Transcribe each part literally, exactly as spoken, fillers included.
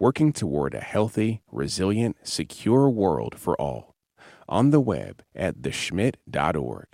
working toward a healthy, resilient, secure world for all. On the web at the schmidt dot org.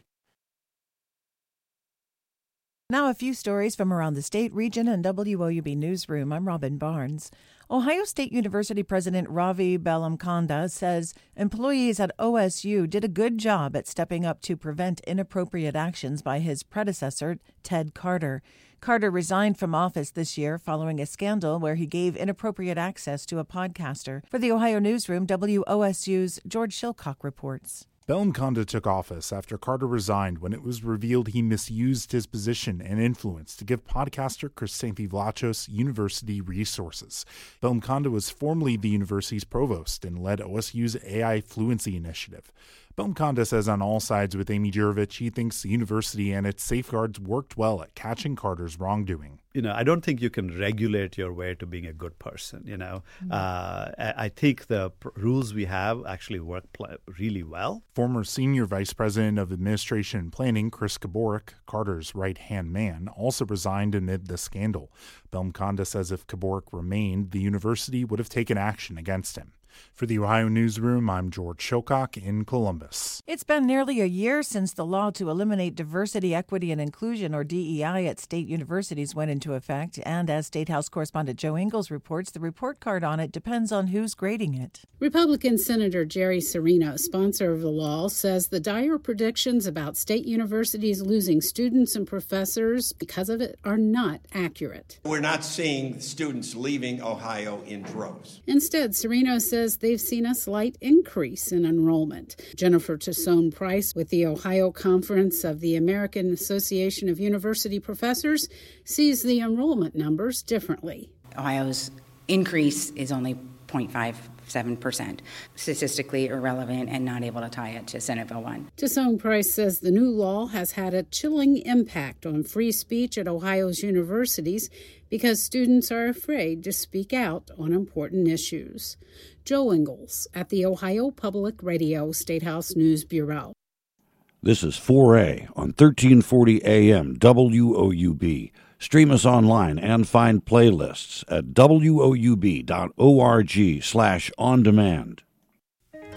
Now a few stories from around the state, region, and W O U B Newsroom. I'm Robin Barnes. Ohio State University President Ravi Bellamkonda says employees at O S U did a good job at stepping up to prevent inappropriate actions by his predecessor, Ted Carter. Carter resigned from office this year following a scandal where he gave inappropriate access to a podcaster. For the Ohio Newsroom, W O S U's George Shilcock reports. Bellamkonda took office after Carter resigned when it was revealed he misused his position and influence to give podcaster Kristanthi Vlachos university resources. Bellamkonda was formerly the university's provost and led O S U's A I Fluency Initiative. Bellamkonda says on All Sides with Amy Jurovich he thinks the university and its safeguards worked well at catching Carter's wrongdoing. You know, I don't think you can regulate your way to being a good person, you know. Mm-hmm. Uh, I think the pr- rules we have actually work pl- really well. Former Senior Vice President of Administration and Planning, Chris Kaborik, Carter's right-hand man, also resigned amid the scandal. Bellamkonda says if Kaborik remained, the university would have taken action against him. For the Ohio Newsroom, I'm George Shilcock in Columbus. It's been nearly a year since the law to eliminate diversity, equity, and inclusion, or D E I, at state universities went into effect. And as State House correspondent Joe Ingles reports, the report card on it depends on who's grading it. Republican Senator Jerry Serino, sponsor of the law, says the dire predictions about state universities losing students and professors because of it are not accurate. We're not seeing students leaving Ohio in droves. Instead, Serino says they've seen a slight increase in enrollment. Jennifer Tassone Price with the Ohio Conference of the American Association of University Professors sees the enrollment numbers differently. Ohio's increase is only zero point five seven percent, statistically irrelevant and not able to tie it to Senate Bill one. Tassone Price says the new law has had a chilling impact on free speech at Ohio's universities because students are afraid to speak out on important issues. Joe Ingles at the Ohio Public Radio State House News Bureau. This is four A on thirteen forty A M W O U B. Stream us online and find playlists at W O U B dot org slash on demand.